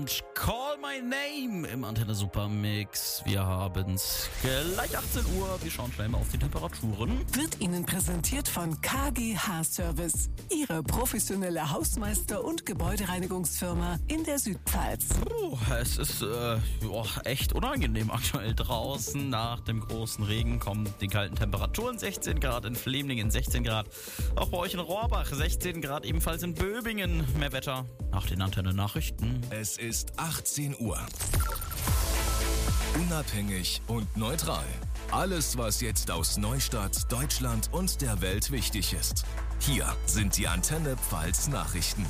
und Call My Name im Antenne Super Mix. Wir haben's gleich 18 Uhr. Wir schauen schnell mal auf die Temperaturen. Wird Ihnen präsentiert von KGH Service, Ihre professionelle Hausmeister- und Gebäudereinigungsfirma in der Südpfalz. Es ist echt unangenehm aktuell draußen. Nach dem großen Regen kommen die kalten Temperaturen. 16 Grad in Flemlingen, 16 Grad auch bei euch in Rohrbach, 16 Grad ebenfalls in Böbingen. Mehr Wetter nach den Antenne-Nachrichten. Es ist 18 Uhr. Unabhängig und neutral. Alles, was jetzt aus Neustadt, Deutschland und der Welt wichtig ist. Hier sind die Antenne Pfalz Nachrichten.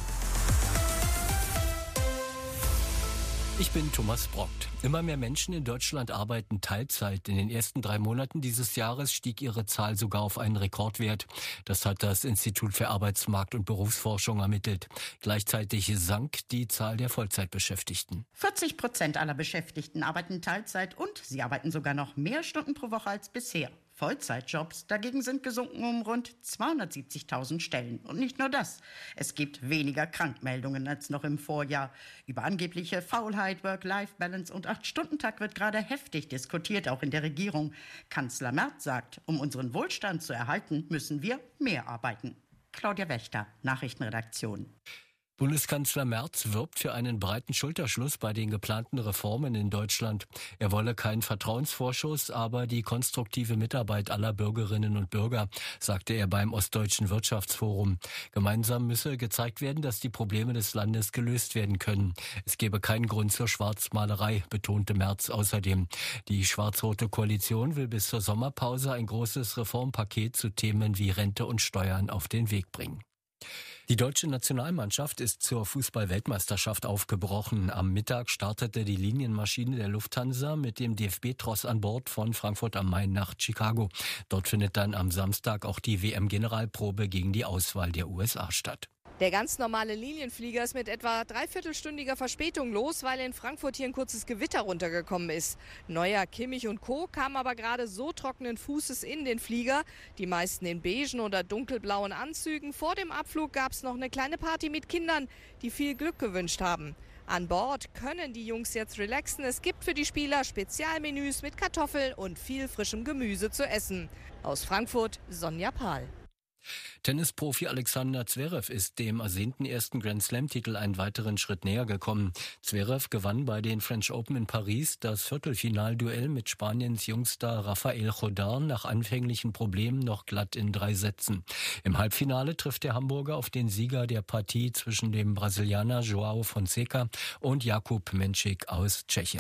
Ich bin Thomas Brockt. Immer mehr Menschen in Deutschland arbeiten Teilzeit. In den ersten 3 Monaten dieses Jahres stieg ihre Zahl sogar auf einen Rekordwert. Das hat das Institut für Arbeitsmarkt- und Berufsforschung ermittelt. Gleichzeitig sank die Zahl der Vollzeitbeschäftigten. 40% aller Beschäftigten arbeiten Teilzeit und sie arbeiten sogar noch mehr Stunden pro Woche als bisher. Vollzeitjobs dagegen sind gesunken um rund 270.000 Stellen. Und nicht nur das. Es gibt weniger Krankmeldungen als noch im Vorjahr. Über angebliche Faulheit, Work-Life-Balance und 8-Stunden-Tag wird gerade heftig diskutiert, auch in der Regierung. Kanzler Merz sagt, um unseren Wohlstand zu erhalten, müssen wir mehr arbeiten. Claudia Wächter, Nachrichtenredaktion. Bundeskanzler Merz wirbt für einen breiten Schulterschluss bei den geplanten Reformen in Deutschland. Er wolle keinen Vertrauensvorschuss, aber die konstruktive Mitarbeit aller Bürgerinnen und Bürger, sagte er beim Ostdeutschen Wirtschaftsforum. Gemeinsam müsse gezeigt werden, dass die Probleme des Landes gelöst werden können. Es gebe keinen Grund zur Schwarzmalerei, betonte Merz außerdem. Die schwarz-rote Koalition will bis zur Sommerpause ein großes Reformpaket zu Themen wie Rente und Steuern auf den Weg bringen. Die deutsche Nationalmannschaft ist zur Fußball-Weltmeisterschaft aufgebrochen. Am Mittag startete die Linienmaschine der Lufthansa mit dem DFB-Tross an Bord von Frankfurt am Main nach Chicago. Dort findet dann am Samstag auch die WM-Generalprobe gegen die Auswahl der USA statt. Der ganz normale Linienflieger ist mit etwa 3/4-stündiger Verspätung los, weil in Frankfurt hier ein kurzes Gewitter runtergekommen ist. Neuer, Kimmich und Co. kamen aber gerade so trockenen Fußes in den Flieger. Die meisten in beigen oder dunkelblauen Anzügen. Vor dem Abflug gab es noch eine kleine Party mit Kindern, die viel Glück gewünscht haben. An Bord können die Jungs jetzt relaxen. Es gibt für die Spieler Spezialmenüs mit Kartoffeln und viel frischem Gemüse zu essen. Aus Frankfurt, Sonja Pahl. Tennisprofi Alexander Zverev ist dem ersehnten ersten Grand-Slam-Titel einen weiteren Schritt näher gekommen. Zverev gewann bei den French Open in Paris das Viertelfinalduell mit Spaniens Jungstar Rafael Jordán nach anfänglichen Problemen noch glatt in 3 Sätzen. Im Halbfinale trifft der Hamburger auf den Sieger der Partie zwischen dem Brasilianer João Fonseca und Jakub Menšík aus Tschechien.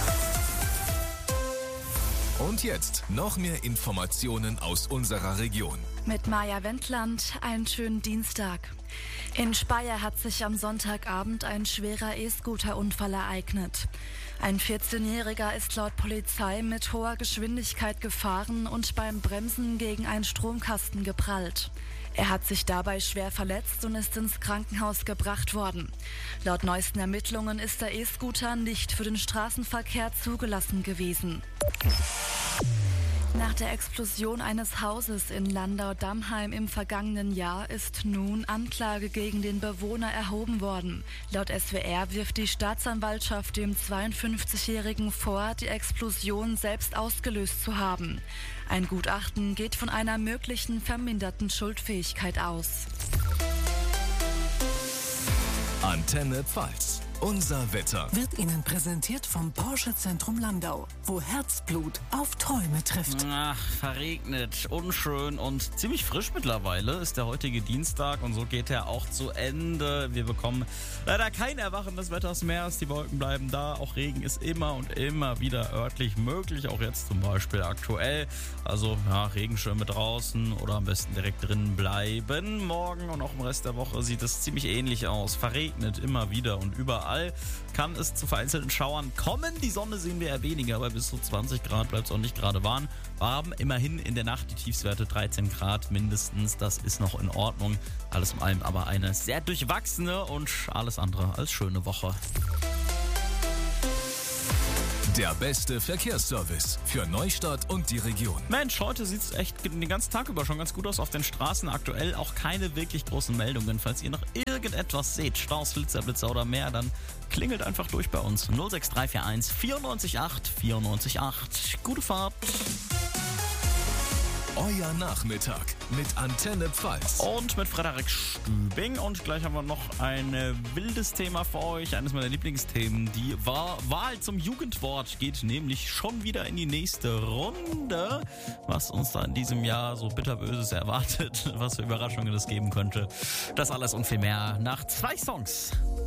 Und jetzt noch mehr Informationen aus unserer Region. Mit Maja Wendland, einen schönen Dienstag. In Speyer hat sich am Sonntagabend ein schwerer E-Scooter-Unfall ereignet. Ein 14-Jähriger ist laut Polizei mit hoher Geschwindigkeit gefahren und beim Bremsen gegen einen Stromkasten geprallt. Er hat sich dabei schwer verletzt und ist ins Krankenhaus gebracht worden. Laut neuesten Ermittlungen ist der E-Scooter nicht für den Straßenverkehr zugelassen gewesen. Nach der Explosion eines Hauses in Landau-Dammheim im vergangenen Jahr ist nun Anklage gegen den Bewohner erhoben worden. Laut SWR wirft die Staatsanwaltschaft dem 52-Jährigen vor, die Explosion selbst ausgelöst zu haben. Ein Gutachten geht von einer möglichen verminderten Schuldfähigkeit aus. Antenne Pfalz. Unser Wetter Wird Ihnen präsentiert vom Porsche Zentrum Landau, wo Herzblut auf Träume trifft. Ach, verregnet, unschön und ziemlich frisch mittlerweile ist der heutige Dienstag und so geht er auch zu Ende. Wir bekommen leider kein Erwachen des Wetters mehr. Die Wolken bleiben da. Auch Regen ist immer und immer wieder örtlich möglich. Auch jetzt zum Beispiel aktuell. Also ja, Regenschirme draußen oder am besten direkt drinnen bleiben. Morgen und auch im Rest der Woche sieht es ziemlich ähnlich aus. Verregnet immer wieder und überall. Kann es zu vereinzelten Schauern kommen. Die Sonne sehen wir eher weniger, aber bis zu 20 Grad bleibt es auch nicht gerade warm. Immerhin in der Nacht die Tiefstwerte 13 Grad mindestens. Das ist noch in Ordnung. Alles in allem aber eine sehr durchwachsene und alles andere als schöne Woche. Der beste Verkehrsservice für Neustadt und die Region. Mensch, heute sieht es echt den ganzen Tag über schon ganz gut aus auf den Straßen. Aktuell auch keine wirklich großen Meldungen. Falls ihr noch irgendetwas seht, Staus, Blitzer oder mehr, dann klingelt einfach durch bei uns. 06341 94 94 Gute Fahrt. Euer Nachmittag mit Antenne Pfalz. Und mit Frederik Stübing. Und gleich haben wir noch ein wildes Thema für euch. Eines meiner Lieblingsthemen. Die Wahl zum Jugendwort geht nämlich schon wieder in die nächste Runde. Was uns da in diesem Jahr so bitterböses erwartet. Was für Überraschungen es geben könnte. Das alles und viel mehr nach 2 Songs.